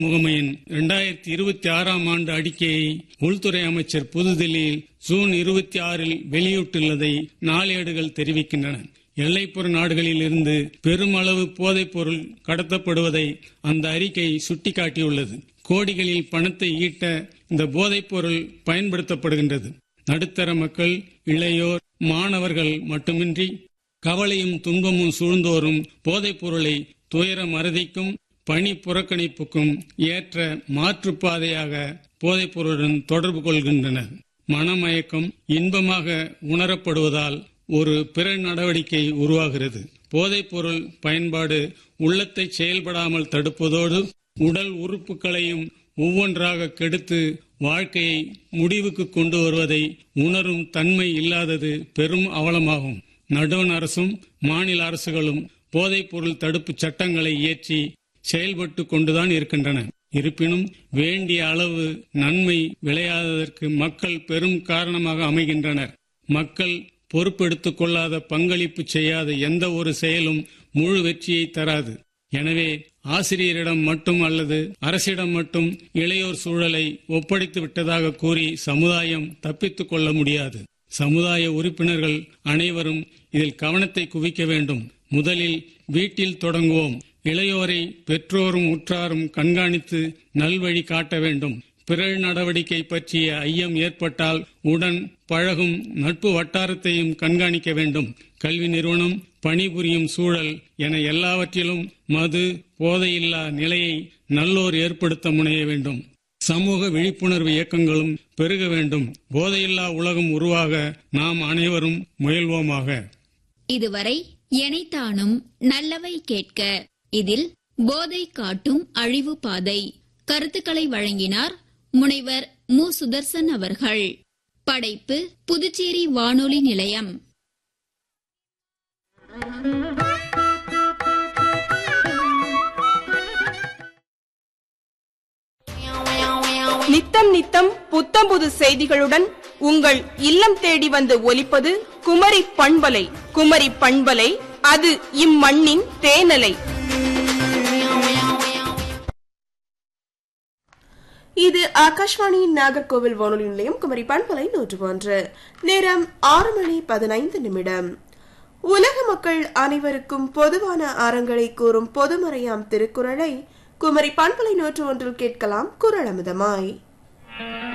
முகமையின் 2026ஆம் ஆண்டு அறிக்கையை உள்துறை அமைச்சர் புதுதில்லியில் ஜூன் 26இல் வெளியிட்டுள்ளதை நாளேடுகள் தெரிவிக்கின்றன. எல்லைப்புற நாடுகளில் இருந்து பெருமளவு போதைப் பொருள் கடத்தப்படுவதை அந்த அறிக்கை சுட்டிக்காட்டியுள்ளது. கோடிகளில் பணத்தை ஈட்ட இந்த போதைப் பொருள் பயன்படுத்தப்படுகின்றது. நடுத்தர மக்கள், இளையோர், மாணவர்கள் மட்டுமின்றி கவலையும் துன்பமும் சூழ்ந்தோறும் போதைப் பொருளை துயர மறதிக்கும் பணி புறக்கணிப்புக்கும் ஏற்ற மாற்றுப்பாதையாக போதைப் பொருளுடன் தொடர்பு கொள்கின்றனர். மனமயக்கம் இன்பமாக உணரப்படுவதால் ஒரு பிற நடவடிக்கை உருவாகிறது. போதைப் பொருள் பயன்பாடு உள்ளத்தை செயல்படாமல் தடுப்பதோடு உடல் உறுப்புகளையும் ஒவ்வொன்றாக கெடுத்து வாழ்க்கையை முடிவுக்கு கொண்டு வருவதை உணரும் தன்மை இல்லாதது பெரும் அவலமாகும். நடுவண் அரசும் மாநில அரசுகளும் போதைப் பொருள் தடுப்பு சட்டங்களை இயற்றி செயல்பட்டு கொண்டுதான் இருக்கின்றன. இருப்பினும் வேண்டிய அளவு நன்மை விளையாததற்கு மக்கள் பெரும் காரணமாக அமைகின்றனர். மக்கள் பொறுப்பெடுத்துக் கொள்ளாத, பங்களிப்பு செய்யாத எந்த ஒரு செயலும் முழு வெற்றியை தராது. எனவே ஆசிரியரிடம் மட்டும் அல்லது அரசிடம் மட்டும் இளையோர் சூழலை ஒப்படைத்து விட்டதாக கூறி சமுதாயம் தப்பித்துக் கொள்ள முடியாது. சமுதாய உறுப்பினர்கள் அனைவரும் இதில் கவனத்தை குவிக்க வேண்டும். முதலில் வீட்டில் தொடங்குவோம். இளையோரை பெற்றோரும் உற்றாரும் கண்காணித்து நல்வழி காட்ட வேண்டும். பிறர் நடவடிக்கை பற்றிய ஐயம் ஏற்பட்டால் உடன் பழகும் நட்பு வட்டாரத்தையும் கண்காணிக்க வேண்டும். கல்வி நிறுவனம், பணிபுரியும் சூழல் என எல்லாவற்றிலும் மது, போதையில்லா நிலையை நல்லோர் ஏற்படுத்த முனைய வேண்டும். சமூக விழிப்புணர்வு இயக்கங்களும் பெருக வேண்டும். போதையில்லா உலகம் உருவாக நாம் அனைவரும் முயல்வோமாக. இதுவரை எனைத்தானும் நல்லவை கேட்க, இதில் போதை காட்டும் அழிவு பாதை கருத்துக்களை வழங்கினார் முனைவர் மு. சுதர்சன் அவர்கள். படைப்பு புதுச்சேரி வானொலி நிலையம். நித்தம் நித்தம் புத்தம்புது செய்திகளுடன் உங்கள் இல்லம் தேடி வந்து ஒலிப்பது குமரி பண்பலை. குமரி பண்பலை, அது இம்மண்ணின் தேனலை. இது ஆகாஷ்வாணியின் நாகர்கோவில் வானொலி நிலையம், குமரி பண்பலை 101. நேரம் 6:15. உலக மக்கள் அனைவருக்கும் பொதுவான அறங்களை கூறும் பொதுமறையாம் திருக்குறளை குமரி பண்பலை 101 கேட்கலாம். குறளமுதமாய்.